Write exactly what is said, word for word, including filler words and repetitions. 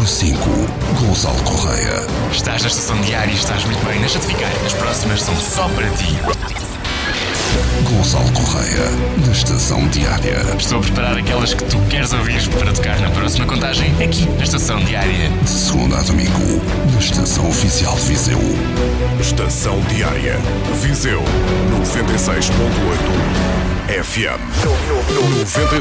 Número cinco. Gonçalo Correia. Estás na estação diária e estás muito bem. Deixa-te ficar. As próximas são só para ti. Gonçalo Correia, na estação diária. Estou a preparar aquelas que tu queres ouvir para tocar na próxima contagem aqui na estação diária. De segunda a domingo, na estação oficial de Viseu. Estação Diária. Viseu noventa e seis ponto oito F M. noventa